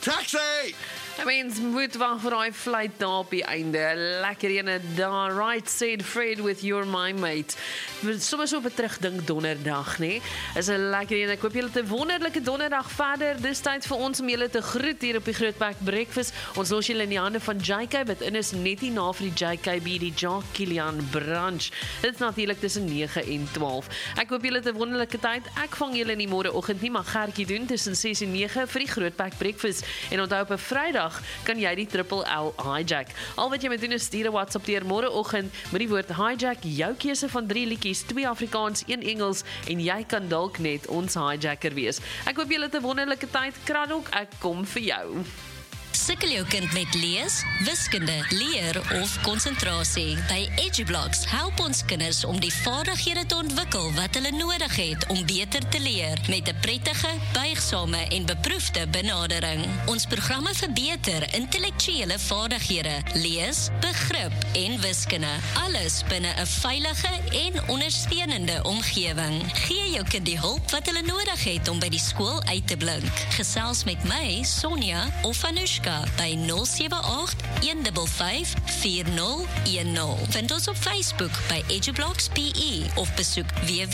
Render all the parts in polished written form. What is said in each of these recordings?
Taxi! Mens moet wag vir daai flight daar op die einde. Lekker ene daar, right said Fred with your my mate. Soms op 'n terugdink donderdag, nê? Is 'n lekker ene. Ek hoop julle het 'n wonderlike donderdag verder. Dis tyd vir ons om julle te groet hier op die Grootpack Breakfast. Ons los julle in die hande van JK, wat in is net nie na vir die JKB, die Jacques Kilian brunch. Dit is natuurlik tussen 9 en 12. Ek hoop julle het 'n wonderlike tyd. Ek vang julle in die môreoggend nie, maar Gertjie doen tussen 6 en 9 vir die Grootpack Breakfast. En onthou op 'n Vrydag kan jy die Triple L hijack. Al wat jy moet doen is stuur 'n WhatsApp deur môreoggend met die woord hijack, jou keuse van 3 liedjies, 2 Afrikaans, 1 Engels en jy kan dalk net ons hijacker wees. Ek hoop julle het 'n wonderlike tyd. Kraddock, ek kom vir jou. Sukkel jou kind met lees, wiskunde, leer of konsentrasie? By EduBlocks help ons kinders om die vaardighede te ontwikkel wat hulle nodig het om beter te leer met 'n prettige, buigsame en beproefde benadering. Ons programme verbeter intellektuele vaardighede, lees, begrip en wiskunde. Alles binne 'n veilige en ondersteunende omgewing. Gee jou kind die hulp wat hulle nodig het om by die skool uit te blink. Gesels met my, Sonja of Anushka by 078-155-4010. Vind ons op Facebook by EduBlocks PE of besoek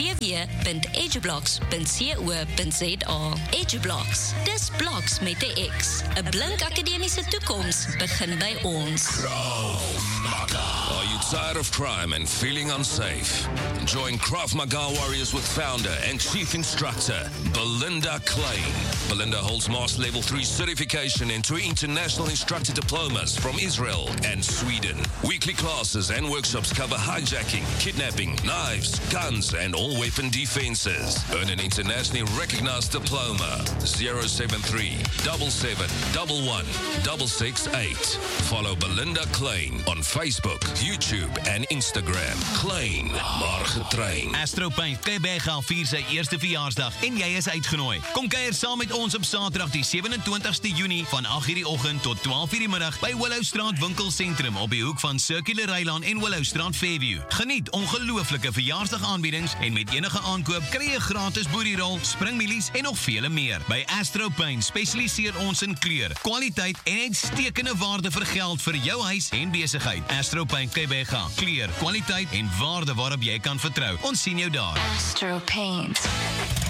www.edublocks.co.za. EduBlocks, dis blocks met 'n X. 'n blink akademiese toekoms begin by ons. Are you tired of crime and feeling unsafe? Join Krav Maga Warriors with founder and chief instructor Belinda Klein. Belinda holds Master Level 3 certification and 2 international instructor diplomas from Israel and Sweden. Weekly classes and workshops cover hijacking, kidnapping, knives, guns, and all weapon defenses. Earn an internationally recognized diploma. 073 77 11 668. Follow Belinda Klein on Facebook, YouTube and Instagram. Klein, maar getrain. Astro Paint Kebega vier sy eerste verjaarsdag en jy is uitgenooi. Kom kuier saam met ons op Saterdag die 27ste Junie van 8:00 die oggend tot 12:00 die middag by Willowstraat Winkelsentrum op die hoek van Circular Rylaan en Willowstraat Fairview. Geniet ongelooflike verjaarsdagaansbiedings en met enige aankoop kry jy gratis boerierol, springmielies en nog vele meer. By Astro Paint spesialiseer ons in kleur, kwaliteit en uitstekende waarde vir geld vir jou huis en besigheid. Astro Paint Kebega, kleur, kwaliteit en waarde waarop jy kan vertrou. Ons sien jou daar. Astro Paint.